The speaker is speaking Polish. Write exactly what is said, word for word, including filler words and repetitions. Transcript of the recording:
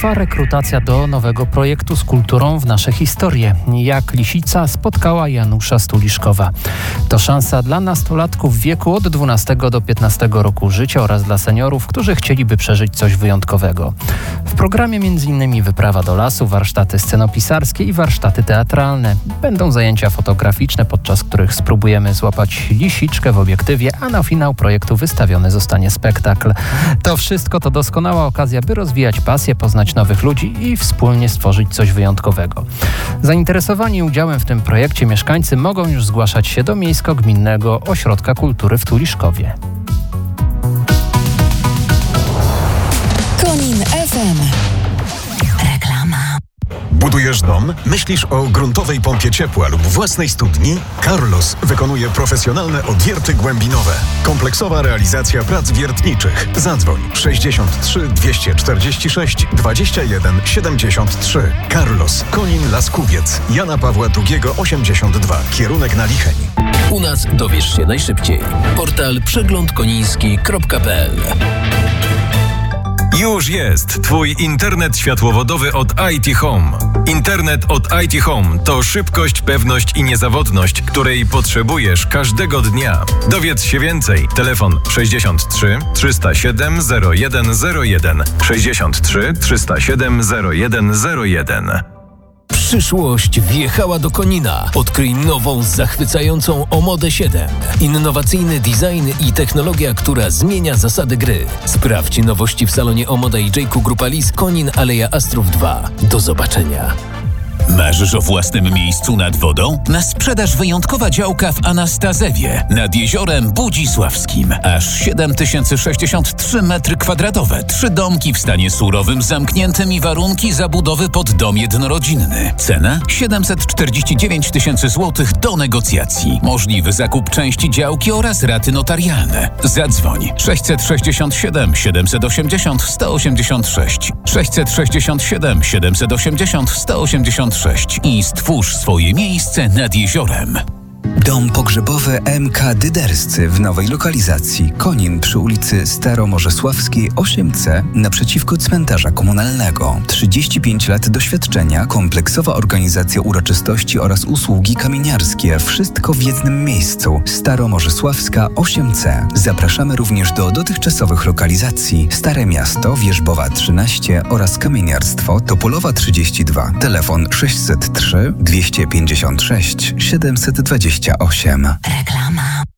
Trwa rekrutacja do nowego projektu z kulturą w nasze historie. Jak Lisica spotkała Janusza Stuliszkowa. To szansa dla nastolatków w wieku od dwunastego do piętnastego roku życia oraz dla seniorów, którzy chcieliby przeżyć coś wyjątkowego. W programie między innymi wyprawa do lasu, warsztaty scenopisarskie i warsztaty teatralne. Będą zajęcia fotograficzne, podczas których spróbujemy złapać lisiczkę w obiektywie, a na finał projektu wystawiony zostanie spektakl. To wszystko to doskonała okazja, by rozwijać pasję, poznać nowych ludzi i wspólnie stworzyć coś wyjątkowego. Zainteresowani udziałem w tym projekcie mieszkańcy mogą już zgłaszać się do Miejsko-Gminnego Ośrodka Kultury w Tuliszkowie. Konin F M. Reklama. Budujesz dom? Myślisz o gruntowej pompie ciepła lub własnej studni? Carlos wykonuje profesjonalne odwierty głębinowe. Kompleksowa realizacja prac wiertniczych. Zadzwoń sześćdziesiąt trzy dwieście czterdzieści sześć dwadzieścia jeden siedemdziesiąt trzy. Carlos, Konin Laskuwiec, Jana Pawła drugiego osiemdziesiąt dwa. Kierunek na Licheń. U nas dowiesz się najszybciej. Portal przegląd koniński kropka p l. Już jest Twój internet światłowodowy od I T Home. Internet od I T Home to szybkość, pewność i niezawodność, której potrzebujesz każdego dnia. Dowiedz się więcej. Telefon sześćdziesiąt trzy trzysta siedem zero jeden zero jeden, sześćdziesiąt trzy trzysta siedem zero jeden zero jeden. Przyszłość wjechała do Konina. Odkryj nową, zachwycającą Omodę siedem. Innowacyjny design i technologia, która zmienia zasady gry. Sprawdź nowości w salonie Omoda i J Q Grupa Lis, Konin Aleja Astrów dwa. Do zobaczenia. Marzysz o własnym miejscu nad wodą? Na sprzedaż wyjątkowa działka w Anastazewie nad jeziorem Budzisławskim. Aż siedem tysięcy sześćdziesiąt trzy metry kwadratowe. Trzy domki w stanie surowym, zamkniętym i warunki zabudowy pod dom jednorodzinny. Cena siedemset czterdzieści dziewięć tysięcy złotych do negocjacji. Możliwy zakup części działki oraz raty notarialne. Zadzwoń sześćset sześćdziesiąt siedem siedemset osiemdziesiąt sto osiemdziesiąt sześć, sześćset sześćdziesiąt siedem siedemset osiemdziesiąt sto osiemdziesiąt sześć i stwórz swoje miejsce nad jeziorem. Dom pogrzebowy M K Dyderscy w nowej lokalizacji. Konin przy ulicy Staromorzesławskiej osiem C naprzeciwko cmentarza komunalnego. trzydzieści pięć lat doświadczenia, kompleksowa organizacja uroczystości oraz usługi kamieniarskie. Wszystko w jednym miejscu. Staromorzesławska osiem C. Zapraszamy również do dotychczasowych lokalizacji: Stare Miasto, Wierzbowa trzynaście oraz Kamieniarstwo Topolowa trzydzieści dwa. Telefon sześćset trzy dwieście pięćdziesiąt sześć siedemset dwadzieścia osiem. Reklama.